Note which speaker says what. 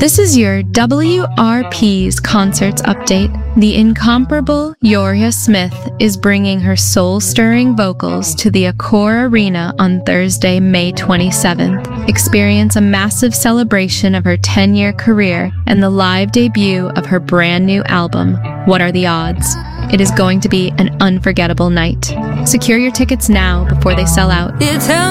Speaker 1: This is your WRP's concerts update. The incomparable Yoria Smith is bringing her soul-stirring vocals to the Accor Arena on Thursday, May 27th. Experience a massive celebration of her 10-year career and the live debut of her brand new album, What Are the Odds? It is going to be an unforgettable night. Secure your tickets now before they sell out.